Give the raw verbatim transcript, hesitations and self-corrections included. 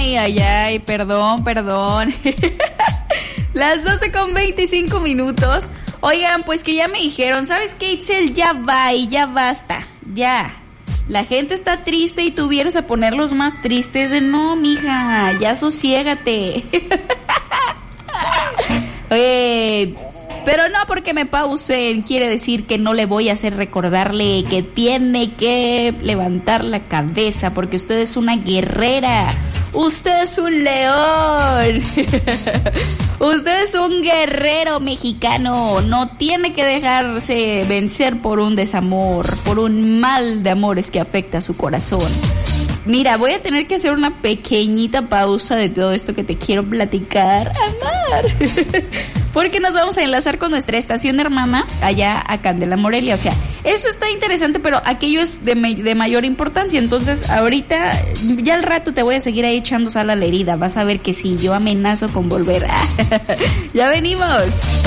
Ay, ay, ay, perdón, perdón. Las doce con veinticinco minutos. Oigan, pues que ya me dijeron, ¿sabes qué, Itzel? Ya va y ya basta, ya. La gente está triste y tú vienes a ponerlos más tristes. De no, mija, ya sosiégate. Oye, pero no porque me pausen quiere decir que no le voy a hacer recordarle que tiene que levantar la cabeza, porque usted es una guerrera. Usted es un león. Usted es un guerrero mexicano. No tiene que dejarse vencer por un desamor, por un mal de amores que afecta a su corazón. Mira, voy a tener que hacer una pequeñita pausa de todo esto que te quiero platicar, Amar. Porque nos vamos a enlazar con nuestra estación hermana allá a Candela, Morelia. O sea, eso está interesante, pero aquello es de, me- de mayor importancia. Entonces, ahorita, ya al rato te voy a seguir ahí echando sal a la herida. Vas a ver que sí, yo amenazo con volver. Ya venimos.